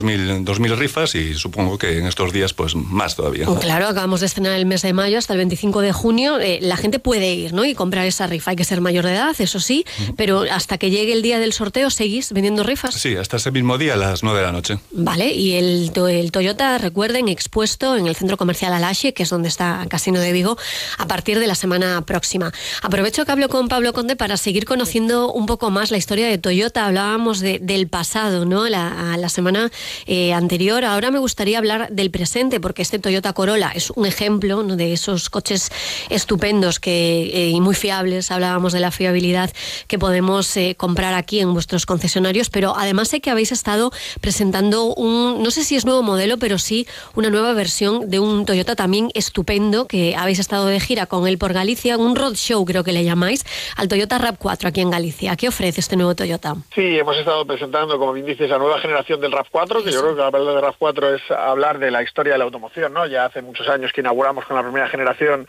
2.000 rifas y supongo que en estos días pues más todavía. Claro, acabamos de estrenar el mes de mayo hasta el 25 de junio. La gente puede ir, ¿no?, y comprar esa rifa. Hay que ser mayor de edad, eso sí, pero hasta que llegue el día del sorteo, ¿seguís vendiendo rifas? Sí, hasta ese mismo día a las 9 de la noche. Vale, y el Toyota, recuerden, expuesto en el centro comercial Alaxe, que es donde está Casino de Vigo, a partir de la semana próxima. Aprovecho que hablo con Pablo Conde para seguir conociendo un poco más la historia de Toyota. Hablábamos del pasado, ¿no?, la semana anterior. Ahora me gustaría hablar del presente, porque este Toyota Corolla es un ejemplo, ¿no?, de esos coches estupendos y muy fiables. Hablábamos de la fiabilidad que podemos comprar aquí en vuestros concesionarios, pero además sé que habéis estado presentando no sé si es nuevo modelo, pero sí una nueva versión de un Toyota también estupendo, que habéis estado de gira con él por Galicia, un roadshow creo que le llamáis, al Toyota RAV4 aquí en Galicia. ¿Qué ofrece este nuevo Toyota? Sí, hemos estado presentando, como bien dices, la nueva generación del RAV4, que yo creo que hablar de RAV4 es hablar de la historia de la automoción, ¿no? Ya hace muchos años que inauguramos con la primera generación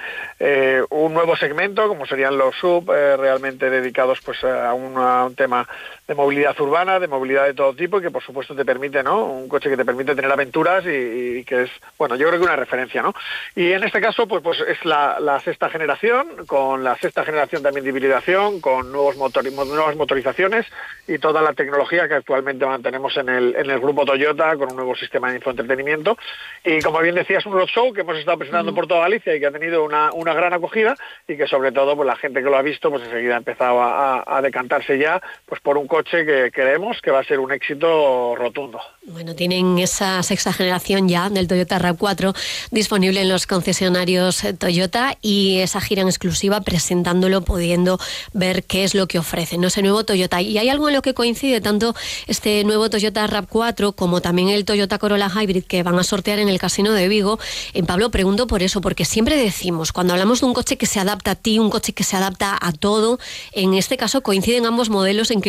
un nuevo segmento, como serían los SUV, realmente dedicados pues a un tema de movilidad urbana, de movilidad de todo tipo, y que por supuesto te permite, ¿no?, un coche que te permite tener aventuras y que es, bueno, yo creo que una referencia, ¿no? Y en este caso pues es la sexta generación, con la sexta generación también de hibridación, con nuevas motorizaciones y toda la tecnología que actualmente mantenemos en el grupo Toyota, con un nuevo sistema de infoentretenimiento. Y como bien decías, un roadshow que hemos estado presentando por toda Galicia y que ha tenido una gran acogida, y que sobre todo pues la gente que lo ha visto pues enseguida ha empezado a decantarse ya pues por un coche que creemos que va a ser un éxito rotundo. Bueno, tienen esa sexta generación ya del Toyota RAV4 disponible en los concesionarios Toyota, y esa gira en exclusiva presentándolo, pudiendo ver qué es lo que ofrece, ¿no?, ese nuevo Toyota. Y hay algo en lo que coincide tanto este nuevo Toyota RAV4 como también el Toyota Corolla Hybrid que van a sortear en el Casino de Vigo. Pablo, pregunto por eso, porque siempre decimos, cuando hablamos de un coche que se adapta a ti, un coche que se adapta a todo, en este caso coinciden ambos modelos en que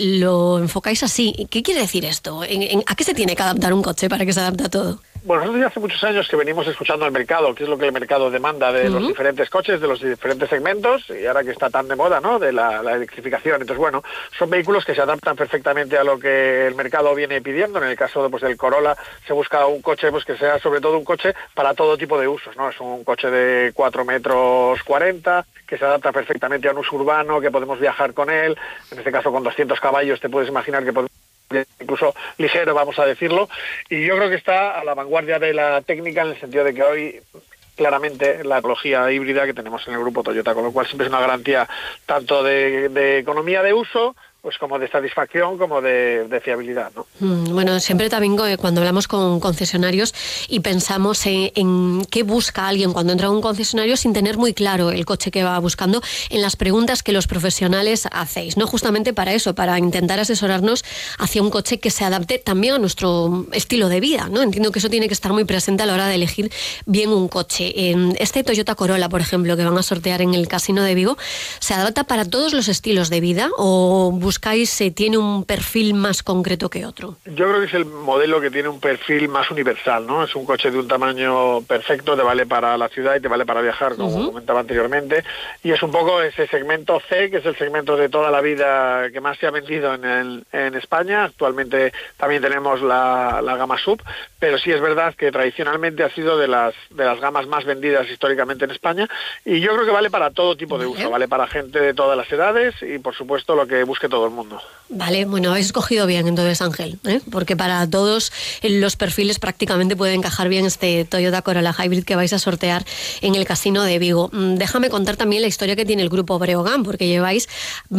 lo enfocáis así. ¿Qué quiere decir esto? ¿A qué se tiene que adaptar un coche para que se adapte a todo? Bueno, nosotros ya hace muchos años que venimos escuchando al mercado, qué es lo que el mercado demanda de los diferentes coches, de los diferentes segmentos, y ahora que está tan de moda, ¿no?, de la electrificación. Entonces, bueno, son vehículos que se adaptan perfectamente a lo que el mercado viene pidiendo. En el caso pues, del Corolla se busca un coche pues que sea sobre todo un coche para todo tipo de usos, ¿no? Es un coche de 4,40 metros, que se adapta perfectamente a un uso urbano, que podemos viajar con él. En este caso, con 200 caballos, te puedes imaginar que podemos incluso ligero, vamos a decirlo, y yo creo que está a la vanguardia de la técnica, en el sentido de que hoy claramente la tecnología híbrida que tenemos en el grupo Toyota, con lo cual siempre es una garantía tanto de economía de uso, pues como de satisfacción, como de fiabilidad, ¿no? Bueno, siempre también cuando hablamos con concesionarios y pensamos en qué busca alguien cuando entra a un concesionario sin tener muy claro el coche que va buscando, en las preguntas que los profesionales hacéis, ¿no? Justamente para eso, para intentar asesorarnos hacia un coche que se adapte también a nuestro estilo de vida, ¿no? Entiendo que eso tiene que estar muy presente a la hora de elegir bien un coche. Este Toyota Corolla, por ejemplo, que van a sortear en el Casino de Vigo, ¿se adapta para todos los estilos de vida o buscáis, tiene un perfil más concreto que otro? Yo creo que es el modelo que tiene un perfil más universal, ¿no? Es un coche de un tamaño perfecto, te vale para la ciudad y te vale para viajar, como comentaba anteriormente, y es un poco ese segmento C, que es el segmento de toda la vida que más se ha vendido en España. Actualmente también tenemos la gama SUV, pero sí es verdad que tradicionalmente ha sido de las gamas más vendidas históricamente en España, y yo creo que vale para todo tipo de uso, vale para gente de todas las edades y por supuesto lo que busque todo el mundo. Vale, bueno, habéis escogido bien entonces, Ángel, porque para todos los perfiles prácticamente puede encajar bien este Toyota Corolla Hybrid que vais a sortear en el Casino de Vigo. Déjame contar también la historia que tiene el Grupo Breogán, porque lleváis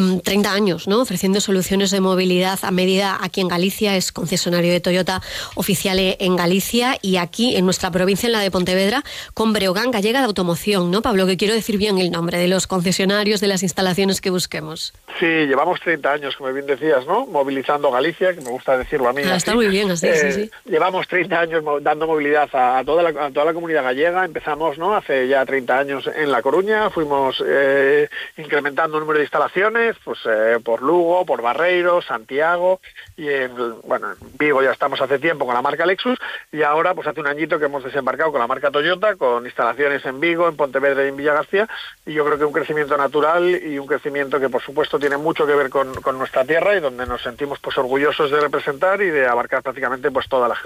30 años, ¿no?, ofreciendo soluciones de movilidad a medida aquí en Galicia. Es concesionario de Toyota oficial en Galicia, y aquí en nuestra provincia, en la de Pontevedra, con Breogán Gallega de Automoción, ¿no, Pablo? Que quiero decir bien el nombre de los concesionarios, de las instalaciones que busquemos. Sí, llevamos 30 años, como bien decías, ¿no?, movilizando Galicia, que me gusta decirlo a mí. Está muy bien así, sí. Llevamos 30 años dando movilidad a toda la comunidad gallega. Empezamos, ¿no?, hace ya 30 años en La Coruña, fuimos incrementando el número de instalaciones, pues por Lugo, por Barreiro, Santiago, y en Vigo ya estamos hace tiempo con la marca Lexus, y ahora pues hace un añito que hemos desembarcado con la marca Toyota, con instalaciones en Vigo, en Pontevedra y en Villagarcía, y yo creo que un crecimiento natural y un crecimiento que por supuesto tiene mucho que ver con con nuestra tierra y donde nos sentimos pues orgullosos de representar y de abarcar prácticamente pues toda la